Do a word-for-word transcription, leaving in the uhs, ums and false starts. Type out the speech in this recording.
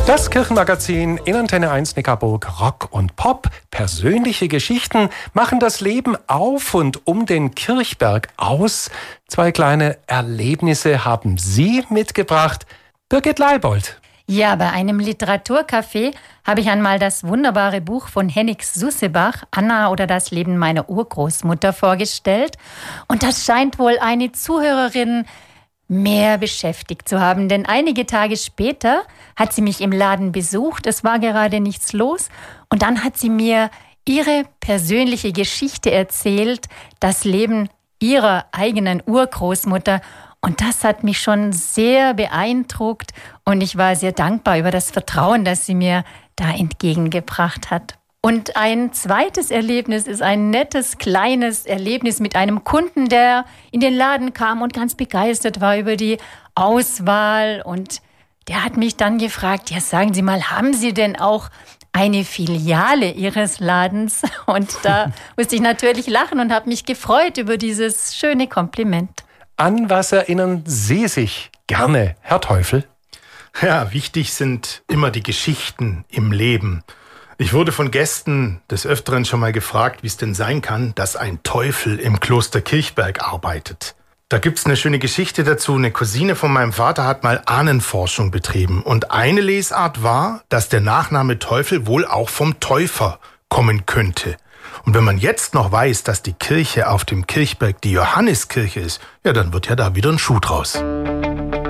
Das Kirchenmagazin in Antenne eins Neckarburg Rock und Pop. Persönliche Geschichten machen das Leben auf und um den Kirchberg aus. Zwei kleine Erlebnisse haben Sie mitgebracht. Birgit Leibold. Ja, bei einem Literaturcafé habe ich einmal das wunderbare Buch von Henning Sussebach, Anna oder das Leben meiner Urgroßmutter, vorgestellt. Und das scheint wohl eine Zuhörerin mehr beschäftigt zu haben, denn einige Tage später hat sie mich im Laden besucht, es war gerade nichts los und dann hat sie mir ihre persönliche Geschichte erzählt, das Leben ihrer eigenen Urgroßmutter, und das hat mich schon sehr beeindruckt und ich war sehr dankbar über das Vertrauen, das sie mir da entgegengebracht hat. Und ein zweites Erlebnis ist ein nettes, kleines Erlebnis mit einem Kunden, der in den Laden kam und ganz begeistert war über die Auswahl. Und der hat mich dann gefragt, ja, sagen Sie mal, haben Sie denn auch eine Filiale Ihres Ladens? Und da musste ich natürlich lachen und habe mich gefreut über dieses schöne Kompliment. An was erinnern Sie sich gerne, Herr Teufel? Ja, wichtig sind immer die Geschichten im Leben. Ich wurde von Gästen des Öfteren schon mal gefragt, wie es denn sein kann, dass ein Teufel im Kloster Kirchberg arbeitet. Da gibt's eine schöne Geschichte dazu. Eine Cousine von meinem Vater hat mal Ahnenforschung betrieben. Und eine Lesart war, dass der Nachname Teufel wohl auch vom Täufer kommen könnte. Und wenn man jetzt noch weiß, dass die Kirche auf dem Kirchberg die Johanneskirche ist, ja, dann wird ja da wieder ein Schuh draus.